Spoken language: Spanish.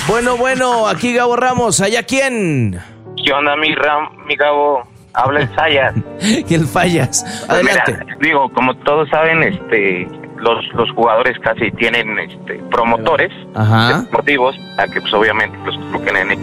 Bueno, aquí Gabo Ramos, ¿allá quién? ¿Qué onda, mi Gabo? Habla el Sayas. Y el Fallas. Adelante. Mira, digo, como todos saben, los jugadores casi tienen promotores Ajá. deportivos, a que pues obviamente los coloquen en